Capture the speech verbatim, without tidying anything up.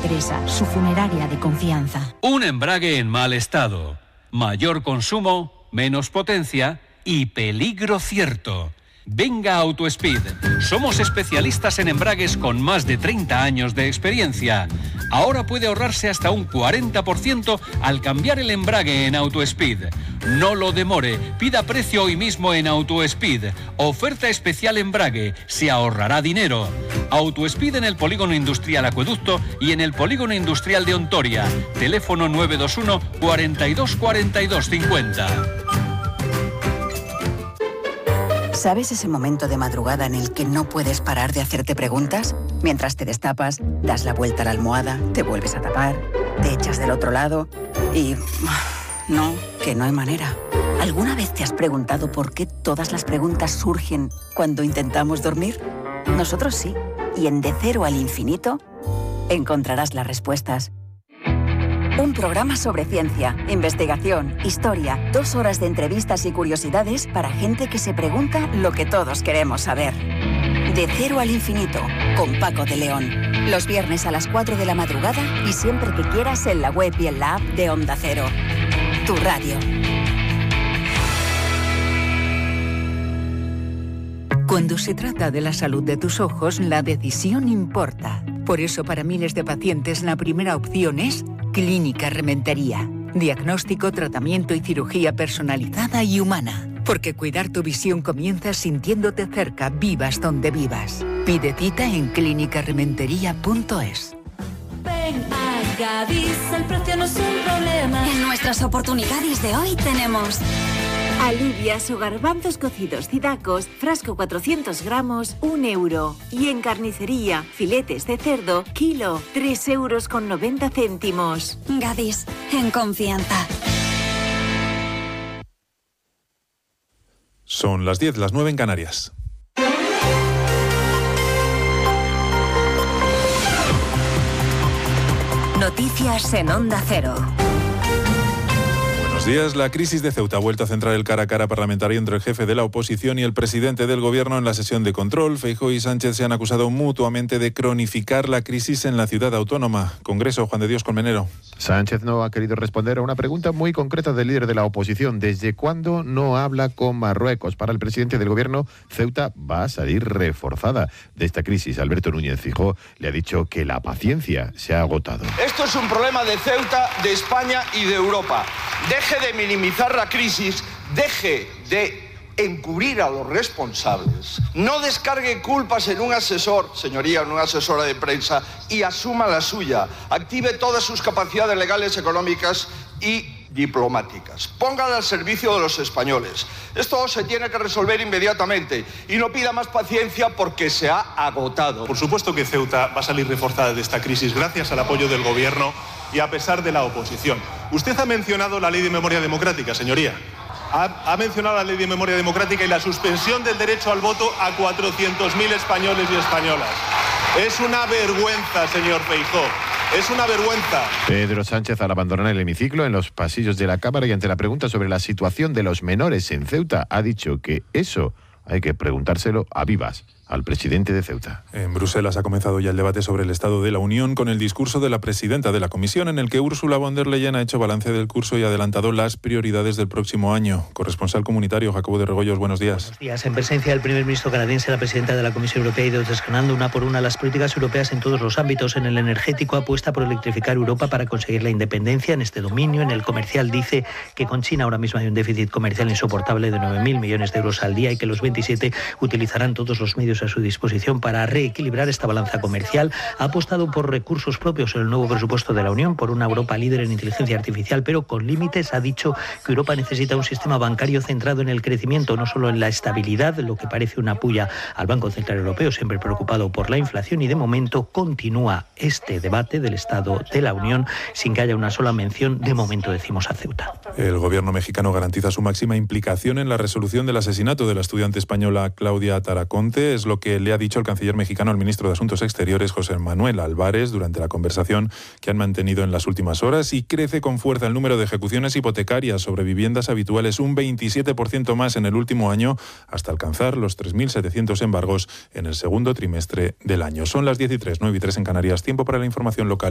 Teresa, su funeraria de confianza. Un embrague en mal estado, mayor consumo, menos potencia y peligro cierto. Venga a AutoSpeed. Somos especialistas en embragues con más de treinta años de experiencia. Ahora puede ahorrarse hasta un cuarenta por ciento al cambiar el embrague en AutoSpeed. No lo demore, pida precio hoy mismo en AutoSpeed. Oferta especial embrague, se ahorrará dinero. AutoSpeed en el Polígono Industrial Acueducto y en el Polígono Industrial de Ontoria. Teléfono nueve dos uno, cuarenta y dos, cuarenta y dos cincuenta. ¿Sabes ese momento de madrugada en el que no puedes parar de hacerte preguntas? Mientras te destapas, das la vuelta a la almohada, te vuelves a tapar, te echas del otro lado y... no, que no hay manera. ¿Alguna vez te has preguntado por qué todas las preguntas surgen cuando intentamos dormir? Nosotros sí. Y en De Cero al Infinito encontrarás las respuestas. Un programa sobre ciencia, investigación, historia, dos horas de entrevistas y curiosidades para gente que se pregunta lo que todos queremos saber. De Cero al Infinito, con Paco de León. Los viernes a las cuatro de la madrugada y siempre que quieras en la web y en la app de Onda Cero. Tu radio. Cuando se trata de la salud de tus ojos, la decisión importa. Por eso, para miles de pacientes, la primera opción es Clínica Rementería. Diagnóstico, tratamiento y cirugía personalizada y humana. Porque cuidar tu visión comienza sintiéndote cerca, vivas donde vivas. Pide cita en clínica rementería punto es. Ven a Gadis, el precio no es un problema. En nuestras oportunidades de hoy tenemos... alubias o garbanzos cocidos Cidacos, frasco cuatrocientos gramos, un euro. Y en carnicería, filetes de cerdo, kilo, tres euros con noventa céntimos. Gadis, en confianza. Son las diez, las nueve en Canarias. Noticias en Onda Cero. Buenos días. La crisis de Ceuta ha vuelto a centrar el cara a cara parlamentario entre el jefe de la oposición y el presidente del gobierno en la sesión de control. Feijóo y Sánchez se han acusado mutuamente de cronificar la crisis en la ciudad autónoma. Congreso, Juan de Dios Colmenero. Sánchez no ha querido responder a una pregunta muy concreta del líder de la oposición. ¿Desde cuándo no habla con Marruecos? Para el presidente del gobierno, Ceuta va a salir reforzada de esta crisis. Alberto Núñez Feijóo le ha dicho que la paciencia se ha agotado. Esto es un problema de Ceuta, de España y de Europa. Deje de minimizar la crisis, deje de encubrir a los responsables, no descargue culpas en un asesor, señoría, en una asesora de prensa, y asuma la suya. Active todas sus capacidades legales, económicas y diplomáticas. Póngala al servicio de los españoles. Esto se tiene que resolver inmediatamente y no pida más paciencia porque se ha agotado. Por supuesto que Ceuta va a salir reforzada de esta crisis gracias al apoyo del gobierno y a pesar de la oposición. Usted ha mencionado la ley de memoria democrática, señoría. Ha, ha mencionado la ley de memoria democrática y la suspensión del derecho al voto a cuatrocientos mil españoles y españolas. Es una vergüenza, señor Feijóo. Es una vergüenza. Pedro Sánchez, al abandonar el hemiciclo en los pasillos de la Cámara y ante la pregunta sobre la situación de los menores en Ceuta, ha dicho que eso hay que preguntárselo a vivas al presidente de Ceuta. En Bruselas ha comenzado ya el debate sobre el Estado de la Unión con el discurso de la presidenta de la Comisión, en el que Ursula von der Leyen ha hecho balance del curso y adelantado las prioridades del próximo año. Corresponsal comunitario, Jacobo de Regoyos, buenos días. Buenos días. En presencia del primer ministro canadiense, la presidenta de la Comisión Europea ha ido desgranando una por una las políticas europeas en todos los ámbitos. En el energético apuesta por electrificar Europa para conseguir la independencia en este dominio. En el comercial dice que con China ahora mismo hay un déficit comercial insoportable de nueve mil millones de euros al día y que los veintisiete utilizarán todos los medios a su disposición para reequilibrar esta balanza comercial. Ha apostado por recursos propios en el nuevo presupuesto de la Unión, por una Europa líder en inteligencia artificial, pero con límites. Ha dicho que Europa necesita un sistema bancario centrado en el crecimiento, no solo en la estabilidad, lo que parece una pulla al Banco Central Europeo, siempre preocupado por la inflación, y de momento continúa este debate del Estado de la Unión sin que haya una sola mención, de momento decimos, a Ceuta. El gobierno mexicano garantiza su máxima implicación en la resolución del asesinato de la estudiante española Claudia Taraconte. Es lo que le ha dicho el canciller mexicano al ministro de Asuntos Exteriores, José Manuel Álvarez, durante la conversación que han mantenido en las últimas horas. Y crece con fuerza el número de ejecuciones hipotecarias sobre viviendas habituales, un veintisiete por ciento más en el último año, hasta alcanzar los tres mil setecientos embargos en el segundo trimestre del año. Son las diez y tres, nueve y tres en Canarias. Tiempo para la información local.